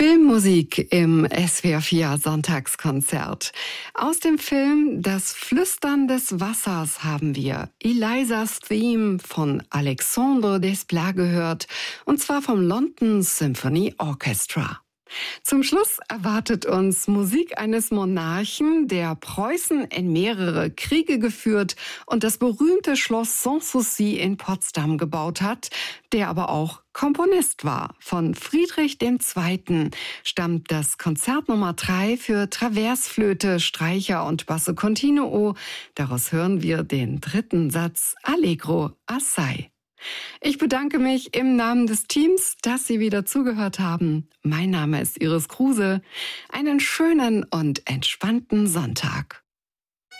Filmmusik im SWR4 Sonntagskonzert. Aus dem Film Das Flüstern des Wassers haben wir Eliza's Theme von Alexandre Desplat gehört, und zwar vom London Symphony Orchestra. Zum Schluss erwartet uns Musik eines Monarchen, der Preußen in mehrere Kriege geführt und das berühmte Schloss Sanssouci in Potsdam gebaut hat, der aber auch Komponist war. Von Friedrich II. Stammt das Konzert Nummer 3 für Traversflöte, Streicher und Basso Continuo. Daraus hören wir den dritten Satz Allegro assai. Ich bedanke mich im Namen des Teams, dass Sie wieder zugehört haben. Mein Name ist Iris Kruse. Einen schönen und entspannten Sonntag.